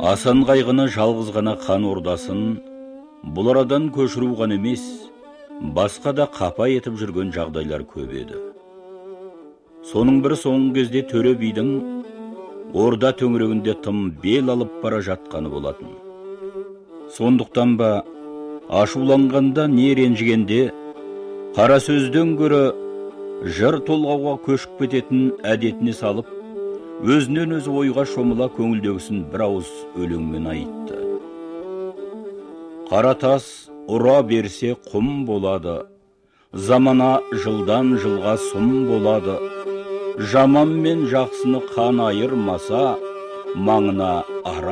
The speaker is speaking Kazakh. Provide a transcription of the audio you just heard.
Асан қайғыны жалғыз ғана хан ордасын бұл арадан көшіру ғана емес, басқа да қапа етіп жүрген жағдайлар көп еді. Соның бір соңғы кезде төре бидің орда төңірегінде тым бел алып бара жатқаны болатын. Сондықтан ба ашуланғанда не ренжігенде қара сөзден гөрі жыр толғауға көшіп кететін әдетіне салып, өзінен өзі ойға шомыла көңілдегісін бір ауыз өлеңмен айтты. Қара тас ұра берсе құм болады, замана жылдан жылға сұм болады. Жаман мен жақсыны қан айырмаса, маңына ара